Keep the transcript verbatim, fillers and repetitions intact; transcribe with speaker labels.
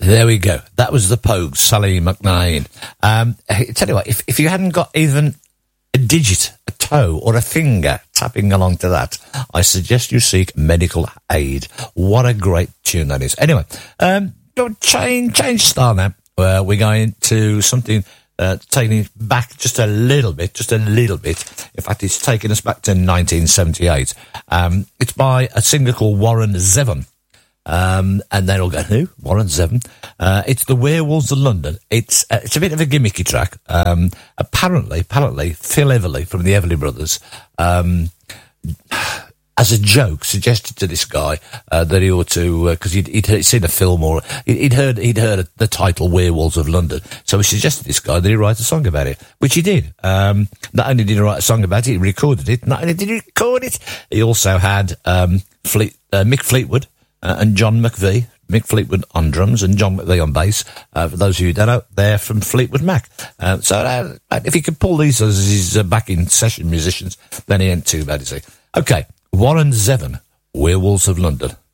Speaker 1: There we go. That was the Pogues, Sally McNain. Um, I tell you what, if, if you hadn't got even a digit, a toe, or a finger tapping along to that, I suggest you seek medical aid. What a great tune that is. Anyway, um, change, change style now. Uh, we're going to something uh, taking it back just a little bit, just a little bit. In fact, it's taking us back to nineteen seventy-eight. Um, it's by a singer called Warren Zevon. Um, and then I'll go, who? Warren Zevon. Uh, it's The Werewolves of London. It's, uh, it's a bit of a gimmicky track. Um, apparently, apparently, Phil Everly from the Everly Brothers, um, as a joke, suggested to this guy, uh, that he ought to, uh, cause he'd, he'd, he'd seen a film or, he'd heard, he'd heard the title Werewolves of London. So he suggested to this guy that he write a song about it, which he did. Um, not only did he write a song about it, he recorded it. Not only did he record it, he also had, um, Fleet, uh, Mick Fleetwood, Uh, and John McVie, Mick Fleetwood on drums and John McVie on bass. Uh, for those of you who don't know, they're from Fleetwood Mac. Uh, so uh, if he could pull these as his uh, backing session musicians, then he ain't too bad, is he? Okay, Warren Zevon, Werewolves of London.